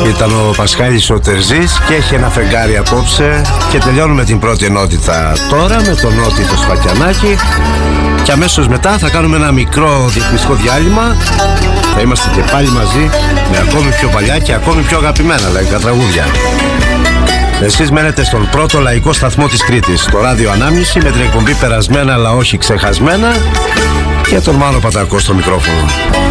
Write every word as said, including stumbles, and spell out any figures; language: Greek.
Ήταν ο Πασχάλης ο Τερζής και έχει ένα φεγγάρι απόψε. Και τελειώνουμε την πρώτη ενότητα τώρα με τον Νότι το Σφακιανάκι. Και αμέσως μετά θα κάνουμε ένα μικρό διαφημιστικό διάλειμμα. Θα είμαστε και πάλι μαζί με ακόμη πιο παλιά και ακόμη πιο αγαπημένα λαϊκά τραγούδια. Εσείς μένετε στον πρώτο λαϊκό σταθμό της Κρήτης, το Ράδιο Ανάμνηση, με την εκπομπή Περασμένα αλλά όχι ξεχασμένα, και τον Μάνο Πατακό στο μικρόφωνο.